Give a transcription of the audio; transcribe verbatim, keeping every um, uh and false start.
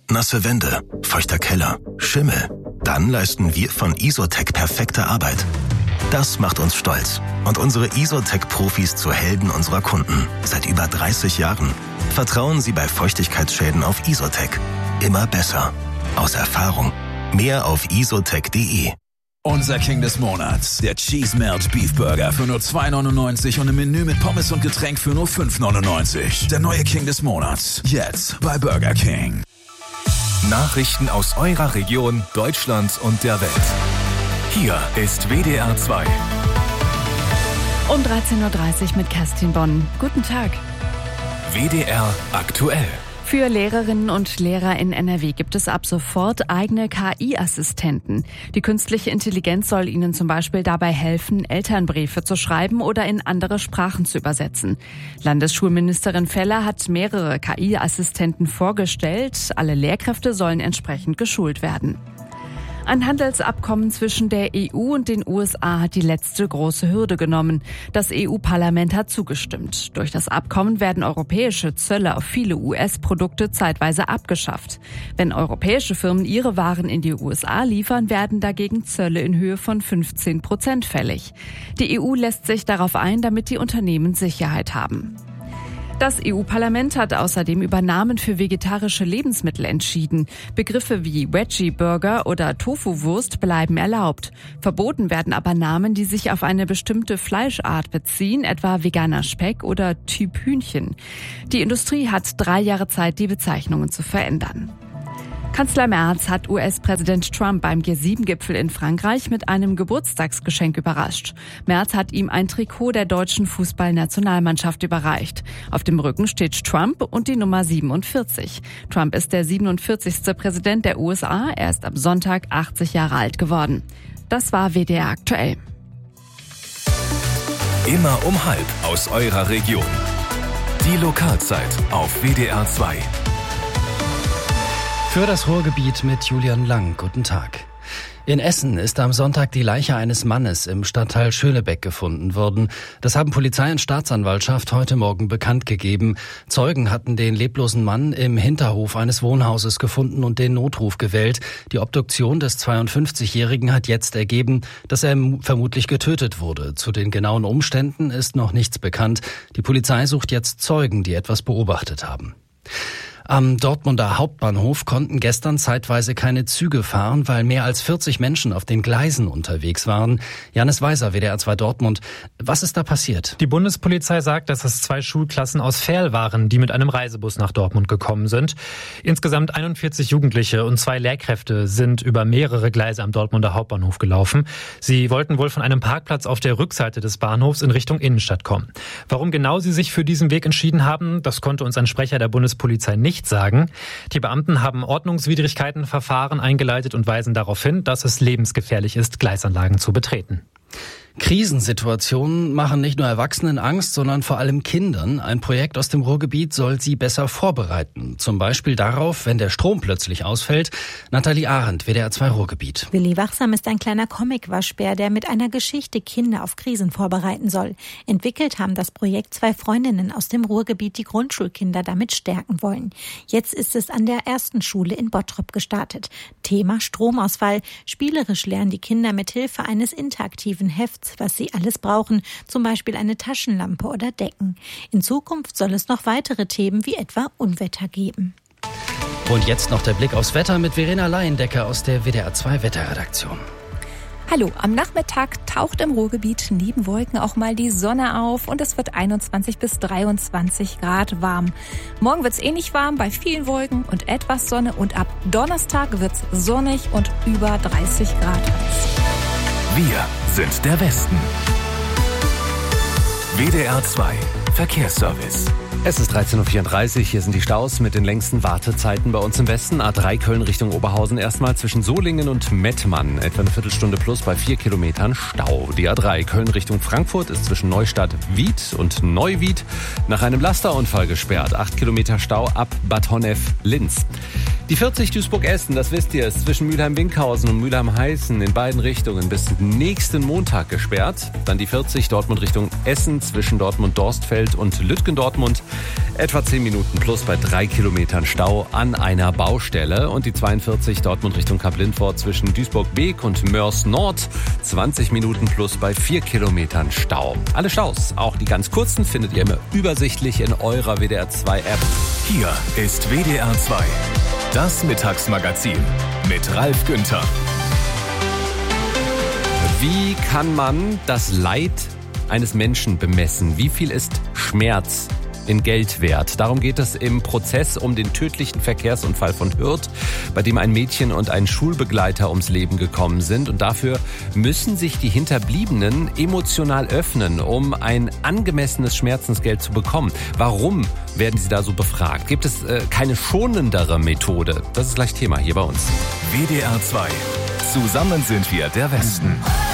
nasse Wände, feuchter Keller, Schimmel. Dann leisten wir von Isotec perfekte Arbeit. Das macht uns stolz und unsere Isotec-Profis zu Helden unserer Kunden. Seit über dreißig Jahren. Vertrauen Sie bei Feuchtigkeitsschäden auf Isotec. Immer besser. Aus Erfahrung. Mehr auf isotec punkt de. Unser King des Monats, der Cheese Melt Beef Burger für nur zwei neunundneunzig und im Menü mit Pommes und Getränk für nur fünf neunundneunzig. Der neue King des Monats, jetzt bei Burger King. Nachrichten aus eurer Region, Deutschland und der Welt. Hier ist W D R zwei. Um dreizehn Uhr dreißig mit Kerstin Bonn. Guten Tag. W D R aktuell. Für Lehrerinnen und Lehrer in N R W gibt es ab sofort eigene K I-Assistenten. Die künstliche Intelligenz soll ihnen zum Beispiel dabei helfen, Elternbriefe zu schreiben oder in andere Sprachen zu übersetzen. Landesschulministerin Feller hat mehrere K I-Assistenten vorgestellt. Alle Lehrkräfte sollen entsprechend geschult werden. Ein Handelsabkommen zwischen der E U und den U S A hat die letzte große Hürde genommen. Das E U-Parlament hat zugestimmt. Durch das Abkommen werden europäische Zölle auf viele U S-Produkte zeitweise abgeschafft. Wenn europäische Firmen ihre Waren in die U S A liefern, werden dagegen Zölle in Höhe von fünfzehn Prozent fällig. Die E U lässt sich darauf ein, damit die Unternehmen Sicherheit haben. Das E U-Parlament hat außerdem über Namen für vegetarische Lebensmittel entschieden. Begriffe wie Veggie-Burger oder Tofu-Wurst bleiben erlaubt. Verboten werden aber Namen, die sich auf eine bestimmte Fleischart beziehen, etwa veganer Speck oder Typ Hühnchen. Die Industrie hat drei Jahre Zeit, die Bezeichnungen zu verändern. Kanzler Merz hat U S-Präsident Trump beim G sieben Gipfel in Frankreich mit einem Geburtstagsgeschenk überrascht. Merz hat ihm ein Trikot der deutschen Fußballnationalmannschaft überreicht. Auf dem Rücken steht Trump und die Nummer siebenundvierzig. Trump ist der siebenundvierzigste Präsident der U S A. Er ist am Sonntag achtzig Jahre alt geworden. Das war W D R aktuell. Immer um halb aus eurer Region. Die Lokalzeit auf W D R zwei. Für das Ruhrgebiet mit Julian Lang. Guten Tag. In Essen ist am Sonntag die Leiche eines Mannes im Stadtteil Schönebeck gefunden worden. Das haben Polizei und Staatsanwaltschaft heute Morgen bekannt gegeben. Zeugen hatten den leblosen Mann im Hinterhof eines Wohnhauses gefunden und den Notruf gewählt. Die Obduktion des zweiundfünfzigjährigen hat jetzt ergeben, dass er vermutlich getötet wurde. Zu den genauen Umständen ist noch nichts bekannt. Die Polizei sucht jetzt Zeugen, die etwas beobachtet haben. Am Dortmunder Hauptbahnhof konnten gestern zeitweise keine Züge fahren, weil mehr als vierzig Menschen auf den Gleisen unterwegs waren. Janis Weiser, W D R zwei Dortmund. Was ist da passiert? Die Bundespolizei sagt, dass es zwei Schulklassen aus Verl waren, die mit einem Reisebus nach Dortmund gekommen sind. Insgesamt einundvierzig Jugendliche und zwei Lehrkräfte sind über mehrere Gleise am Dortmunder Hauptbahnhof gelaufen. Sie wollten wohl von einem Parkplatz auf der Rückseite des Bahnhofs in Richtung Innenstadt kommen. Warum genau sie sich für diesen Weg entschieden haben, das konnte uns ein Sprecher der Bundespolizei nicht sagen. Die Beamten haben Ordnungswidrigkeitenverfahren eingeleitet und weisen darauf hin, dass es lebensgefährlich ist, Gleisanlagen zu betreten. Krisensituationen machen nicht nur Erwachsenen Angst, sondern vor allem Kindern. Ein Projekt aus dem Ruhrgebiet soll sie besser vorbereiten. Zum Beispiel darauf, wenn der Strom plötzlich ausfällt. Nathalie Arendt, W D R zwei Ruhrgebiet. Willi Wachsam ist ein kleiner Comic-Waschbär, der mit einer Geschichte Kinder auf Krisen vorbereiten soll. Entwickelt haben das Projekt zwei Freundinnen aus dem Ruhrgebiet, die Grundschulkinder damit stärken wollen. Jetzt ist es an der ersten Schule in Bottrop gestartet. Thema Stromausfall. Spielerisch lernen die Kinder mit Hilfe eines interaktiven Hefts, was sie alles brauchen, zum Beispiel eine Taschenlampe oder Decken. In Zukunft soll es noch weitere Themen wie etwa Unwetter geben. Und jetzt noch der Blick aufs Wetter mit Verena Laiendecker aus der W D R zwei Wetterredaktion. Hallo, am Nachmittag taucht im Ruhrgebiet neben Wolken auch mal die Sonne auf und es wird einundzwanzig bis dreiundzwanzig Grad warm. Morgen wird es ähnlich warm bei vielen Wolken und etwas Sonne und ab Donnerstag wird es sonnig und über dreißig Grad heiß. Wir sind der Westen. W D R zwei Verkehrsservice. Es ist dreizehn Uhr vierunddreißig, hier sind die Staus mit den längsten Wartezeiten bei uns im Westen. A drei Köln Richtung Oberhausen erstmal zwischen Solingen und Mettmann. Etwa eine Viertelstunde plus bei vier Kilometern Stau. Die A drei Köln Richtung Frankfurt ist zwischen Neustadt-Wied und Neuwied nach einem Lasterunfall gesperrt. Acht Kilometer Stau ab Bad Honnef-Linz. Die vierzig Duisburg-Essen, das wisst ihr, ist zwischen Mülheim-Winkhausen und Mülheim-Heißen in beiden Richtungen bis nächsten Montag gesperrt. Dann die vierzig Dortmund Richtung Essen zwischen Dortmund-Dorstfeld und Lütgendortmund. Etwa zehn Minuten plus bei drei Kilometern Stau an einer Baustelle. Und die zweiundvierzig Dortmund Richtung Kap-Lindfort zwischen Duisburg-Beek und Mörs Nord. zwanzig Minuten plus bei vier Kilometern Stau. Alle Staus, auch die ganz kurzen, findet ihr immer übersichtlich in eurer W D R zwei App. Hier ist W D R zwei, das Mittagsmagazin mit Ralf Günther. Wie kann man das Leid eines Menschen bemessen? Wie viel ist Schmerz in Geld wert? Darum geht es im Prozess um den tödlichen Verkehrsunfall von Hürth, bei dem ein Mädchen und ein Schulbegleiter ums Leben gekommen sind. Und dafür müssen sich die Hinterbliebenen emotional öffnen, um ein angemessenes Schmerzensgeld zu bekommen. Warum werden sie da so befragt? Gibt es äh, keine schonendere Methode? Das ist gleich Thema hier bei uns. W D R zwei. Zusammen sind wir der Westen.